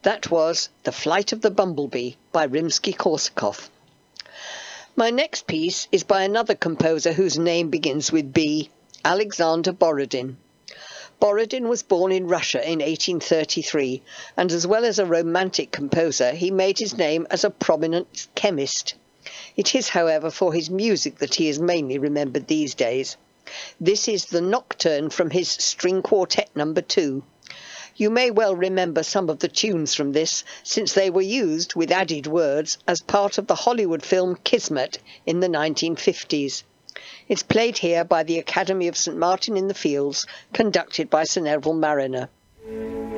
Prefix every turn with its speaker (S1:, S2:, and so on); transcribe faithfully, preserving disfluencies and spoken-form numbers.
S1: That was The Flight of the Bumblebee by Rimsky-Korsakov. My next piece is by another composer whose name begins with B, Alexander Borodin. Borodin was born in Russia in eighteen thirty-three, and as well as a romantic composer, he made his name as a prominent chemist. It is, however, for his music that he is mainly remembered these days. This is the Nocturne from his String Quartet number two. You may well remember some of the tunes from this, since they were used, with added words, as part of the Hollywood film Kismet in the nineteen fifties. It's played here by the Academy of Saint Martin in the Fields, conducted by Sir Neville Marriner.